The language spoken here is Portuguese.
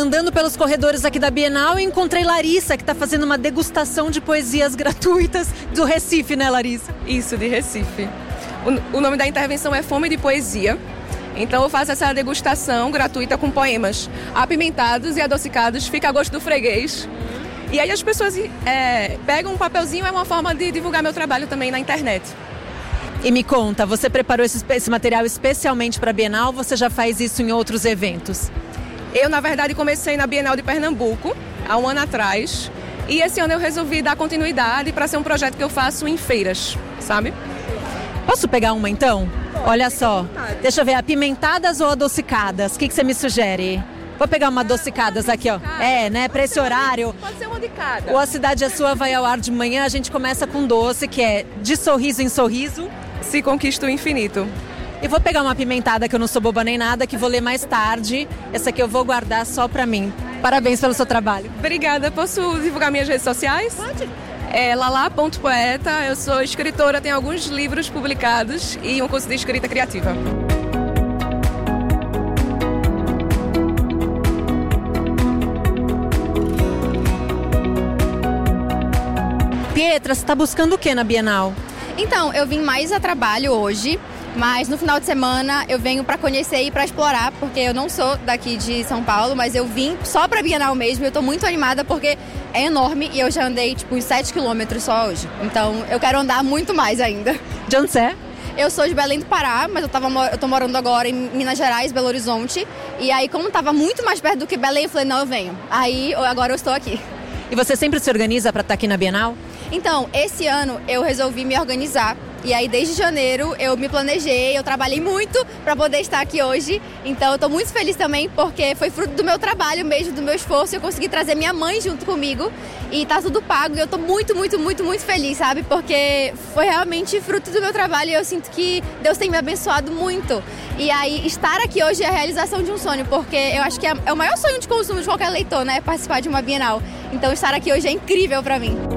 andando pelos corredores aqui da Bienal e encontrei Larissa, que está fazendo uma degustação de poesias gratuitas do Recife, né, Larissa? Isso, de Recife. O nome da intervenção é Fome de Poesia. Então eu faço essa degustação gratuita com poemas apimentados e adocicados, fica a gosto do freguês. E aí as pessoas pegam um papelzinho, é uma forma de divulgar meu trabalho também na internet. E me conta, você preparou esse material especialmente para a Bienal ou você já faz isso em outros eventos? Eu, na verdade, comecei na Bienal de Pernambuco, há um ano atrás. E esse ano eu resolvi dar continuidade para ser um projeto que eu faço em feiras, sabe? Posso pegar uma então? Olha só, deixa eu ver, apimentadas ou adocicadas? O que você me sugere? Vou pegar uma adocicadas aqui, ó. Né, para esse horário. Pode ser uma de cada. O A Cidade é Sua vai ao ar de manhã, a gente começa com doce, que é de sorriso em sorriso. Se conquista o infinito. E vou pegar uma apimentada, que eu não sou boba nem nada, que vou ler mais tarde. Essa aqui eu vou guardar só pra mim. Parabéns pelo seu trabalho. Obrigada. Posso divulgar minhas redes sociais? Pode. É lala.poeta, eu sou escritora, tenho alguns livros publicados e um curso de escrita criativa. Pietra, você está buscando o que na Bienal? Então, eu vim mais a trabalho hoje, mas no final de semana eu venho para conhecer e para explorar, porque eu não sou daqui de São Paulo, mas eu vim só para Bienal mesmo e eu tô muito animada porque é enorme e eu já andei uns 7 quilômetros só hoje. Então, eu quero andar muito mais ainda. De onde você é? Eu sou de Belém do Pará, mas eu tô morando agora em Minas Gerais, Belo Horizonte. E aí, como tava muito mais perto do que Belém, eu falei, não, eu venho. Aí, agora eu estou aqui. E você sempre se organiza para estar aqui na Bienal? Então, esse ano eu resolvi me organizar e aí desde janeiro eu me planejei, eu trabalhei muito para poder estar aqui hoje. Então eu tô muito feliz também porque foi fruto do meu trabalho mesmo, do meu esforço. Eu consegui trazer minha mãe junto comigo e tá tudo pago e eu tô muito, muito, muito, muito feliz, sabe? Porque foi realmente fruto do meu trabalho e eu sinto que Deus tem me abençoado muito. E aí estar aqui hoje é a realização de um sonho, porque eu acho que é o maior sonho de consumo de qualquer leitor, né? Participar de uma Bienal. Então estar aqui hoje é incrível para mim.